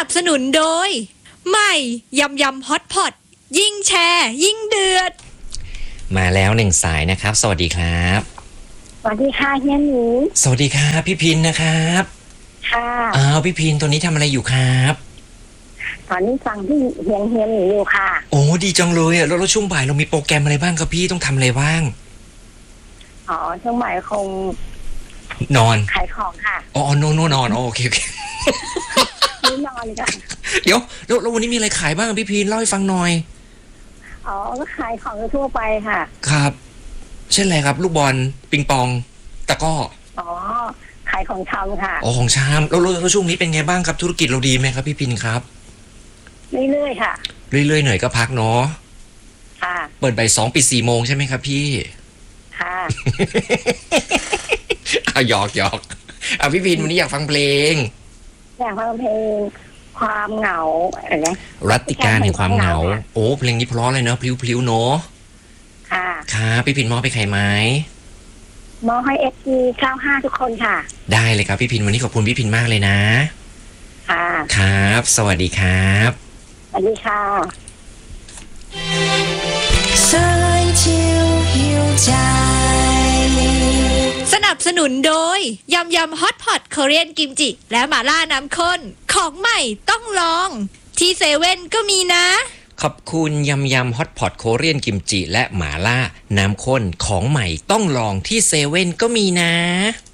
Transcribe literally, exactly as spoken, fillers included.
นับสนุนโดยใหม่ยำยำฮอตพอตยิ่งแชร์ยิ่งเดือดมาแล้วหนึ่งสายนะครับสวัสดีครับสวัสดีค่ะเฮียหนูสวัสดีครับพี่พินนะครับค่ะอ้าวพี่พินตัวนี้ทำอะไรอยู่ครับตอนนี้ฟังที่เฮียนเฮียนหนูอยู่ค่ะโอ้ดีจังเลยอ่ะแล้วช่วงบ่ายเรามีโปรแกรมอะไรบ้างครับพี่ต้องทำอะไรบ้างอ๋อช่วงบ่ายคงนอนขายของค่ะอ๋อโนโนนอนโอเคโอเคไม่นอนกันเดี๋ยวแล้ววันนี้มีอะไรขายบ้างพี่พินเล่าให้ฟังหน่อยอ๋อก็ขายของทั่วไปค่ะครับเช่นอะไรครับลูกบอลปิงปองตะก้ออ๋อขายของชำค่ะอ๋อของชำแล้วแล้วช่วงนี้เป็นไงบ้างครับธุรกิจเราดีไหมครับพี่พินครับเรื่อยๆค่ะเรื่อยๆหน่อยก็พักเนาะค่ะเปิดบ่ายสองปิดสี่โมงใช่ไหมครับพี่ค่ะเอาหยอกหยอกเอาพี่พินวันนี้อยากฟังเพลงอยากฟังเพลงความเหงาอะไรนะรัตติการแห่งความเหงาโอ้เพลงนี้เพราะเลยเนาะพลิ้วๆเนาะค่ะครับพี่พินมอบไปใครไหมมอบให้เอฟซีเก้าห้าทุกคนค่ะได้เลยครับพี่พินวันนี้ขอบคุณพี่พินมากเลยนะค่ะครับสวัสดีครับสวัสดีค่ะสนับสนุนโดยยำยำฮอตพอตเกาหลีกิมจิและหม่าล่าน้ำข้นของใหม่ต้องลองที่เซเว่นก็มีนะขอบคุณยำยำฮอตพอตโคเรียนกิมจิและหม่าล่าน้ำข้นของใหม่ต้องลองที่เซเว่นก็มีนะ